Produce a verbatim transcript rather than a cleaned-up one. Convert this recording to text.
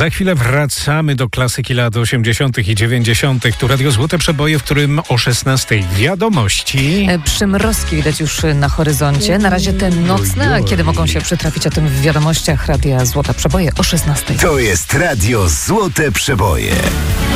Za chwilę wracamy do klasyki lat osiemdziesiątych i dziewięćdziesiątych. Tu Radio Złote Przeboje, w którym o szesnastej wiadomości. Przymrozki widać już na horyzoncie. Na razie te nocne, a kiedy mogą się przytrafić, o tym w wiadomościach Radia Złote Przeboje o szesnastej. To jest Radio Złote Przeboje.